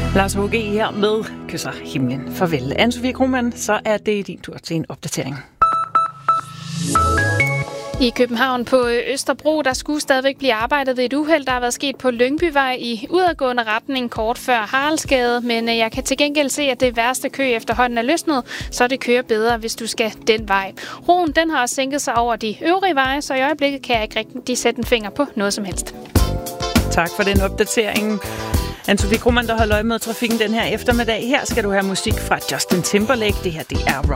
Lars H.G. her med Kysser himlen farvel. Anne-Sophie Krohmann, så er det din tur til en opdatering. I København på Østerbro, der skulle stadigvæk blive arbejdet ved et uheld, der har været sket på Lyngbyvej i udadgående retning kort før Haraldsgade. Men jeg kan til gengæld se, at det værste kø efterhånden er løsnet, så det kører bedre, hvis du skal den vej. Roen, den har sænket sig over de øvrige veje, så i øjeblikket kan jeg ikke rigtig sætte en finger på noget som helst. Tak for den opdatering. Anne-Sophie Krohmann, der holder øje med trafikken den her eftermiddag. Her skal du have musik fra Justin Timberlake. Det her, det er Rock.